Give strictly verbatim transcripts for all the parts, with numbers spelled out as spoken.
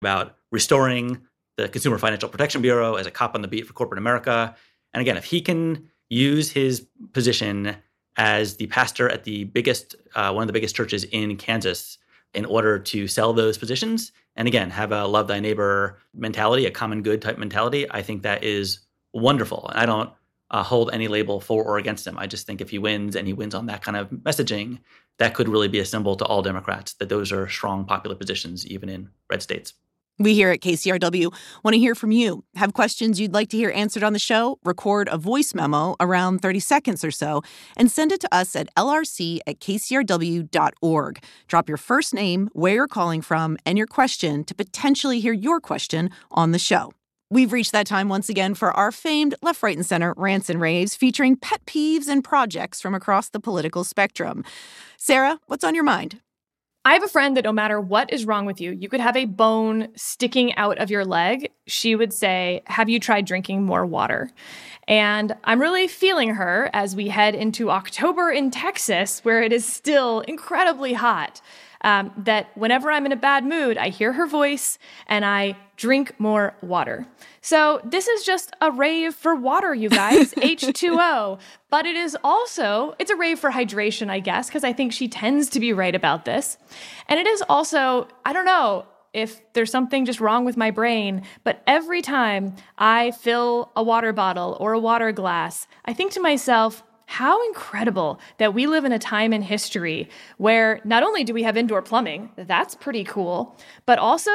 about restoring the Consumer Financial Protection Bureau as a cop on the beat for corporate America. And again, if he can use his position as the pastor at the biggest, uh, one of the biggest churches in Kansas in order to sell those positions, and again, have a love thy neighbor mentality, a common good type mentality, I think that is wonderful. And I don't uh, hold any label for or against him. I just think if he wins and he wins on that kind of messaging, that could really be a symbol to all Democrats that those are strong, popular positions, even in red states. We here at K C R W want to hear from you. Have questions you'd like to hear answered on the show? Record a voice memo around thirty seconds or so and send it to us at L R C at K C R W dot org. Drop your first name, where you're calling from, and your question to potentially hear your question on the show. We've reached that time once again for our famed Left, Right, and Center rants and raves featuring pet peeves and projects from across the political spectrum. Sarah, what's on your mind? I have a friend that no matter what is wrong with you, you could have a bone sticking out of your leg. She would say, have you tried drinking more water? And I'm really feeling her as we head into October in Texas, where it is still incredibly hot. Um, that whenever I'm in a bad mood, I hear her voice and I drink more water. So this is just a rave for water, you guys, H two O. But it is also, it's a rave for hydration, I guess, because I think she tends to be right about this. And it is also, I don't know if there's something just wrong with my brain, but every time I fill a water bottle or a water glass, I think to myself, how incredible that we live in a time in history where not only do we have indoor plumbing, that's pretty cool, but also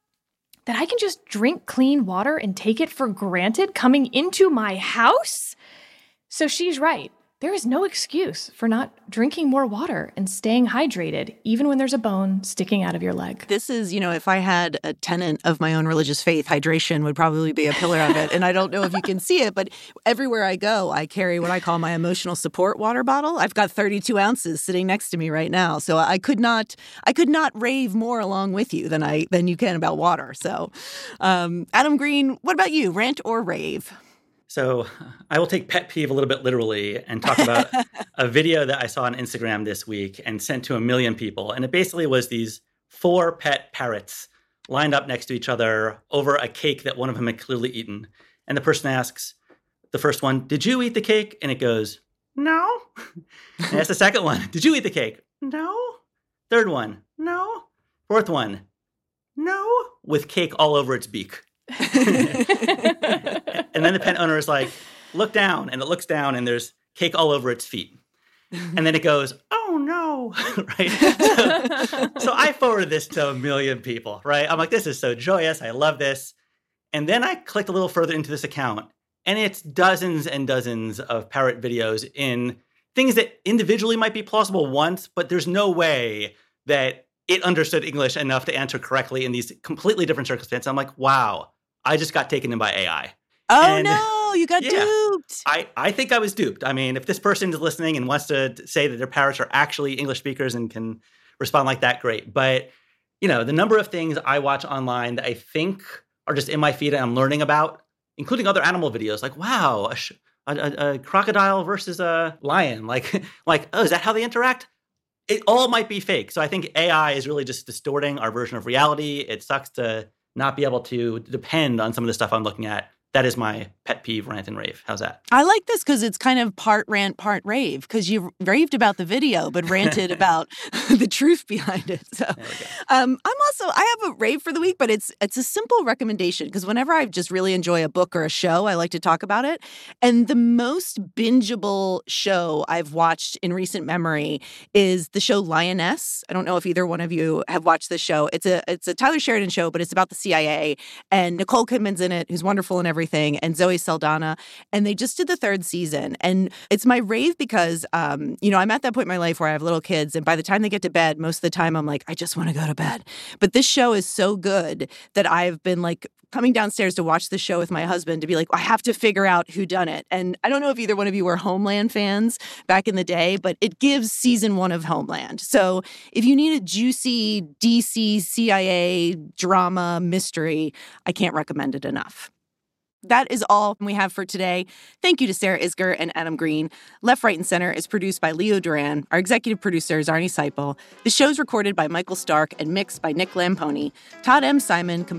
that I can just drink clean water and take it for granted coming into my house. So she's right. There is no excuse for not drinking more water and staying hydrated, even when there's a bone sticking out of your leg. This is, you know, if I had a tenet of my own religious faith, hydration would probably be a pillar of it. And I don't know if you can see it, but everywhere I go, I carry what I call my emotional support water bottle. I've got thirty-two ounces sitting next to me right now. So I could not, I could not rave more along with you than I than you can about water. So, um, Adam Green, what about you? Rant or rave? So I will take pet peeve a little bit literally and talk about a video that I saw on Instagram this week and sent to a million people. And it basically was these four pet parrots lined up next to each other over a cake that one of them had clearly eaten. And the person asks the first one, did you eat the cake? And it goes, no. And that's the second one. Did you eat the cake? No. Third one, no. Fourth one, no, with cake all over its beak. And then the pet owner is like, look down, and it looks down, and there's cake all over its feet. And then it goes, oh no, right? So, so I forwarded this to a million people, right? I'm like, this is so joyous. I love this. And then I clicked a little further into this account, and it's dozens and dozens of parrot videos in things that individually might be plausible once, but there's no way that it understood English enough to answer correctly in these completely different circumstances. I'm like, wow, I just got taken in by A I. Oh, and, no, you got yeah, duped. I, I think I was duped. I mean, if this person is listening and wants to say that their parrots are actually English speakers and can respond like that, great. But, you know, the number of things I watch online that I think are just in my feed and I'm learning about, including other animal videos, like, wow, a, sh- a, a, a crocodile versus a lion. Like, like, oh, is that how they interact? It all might be fake. So I think A I is really just distorting our version of reality. It sucks to not be able to depend on some of the stuff I'm looking at. That is my pet peeve, rant and rave. How's that? I like this because it's kind of part rant, part rave, because you raved about the video, but ranted about the truth behind it. So um, I'm also, I have a rave for the week, but it's it's a simple recommendation because whenever I just really enjoy a book or a show, I like to talk about it. And the most bingeable show I've watched in recent memory is the show Lioness. I don't know if either one of you have watched this show. It's a it's a Tyler Sheridan show, but it's about the C I A. And Nicole Kidman's in it, who's wonderful and everything. Everything, and Zoe Saldana, and they just did the third season. And it's my rave because, um, you know, I'm at that point in my life where I have little kids, and by the time they get to bed, most of the time I'm like, I just want to go to bed. But this show is so good that I've been like coming downstairs to watch the show with my husband to be like, I have to figure out who done it. And I don't know if either one of you were Homeland fans back in the day, but it gives season one of Homeland. So if you need a juicy D C, C I A drama mystery, I can't recommend it enough. That is all we have for today. Thank you to Sarah Isgur and Adam Green. Left, Right, and Center is produced by Leo Duran. Our executive producer is Arnie Seipel. The show's recorded by Michael Stark and mixed by Nick Lamponi. Todd M. Simon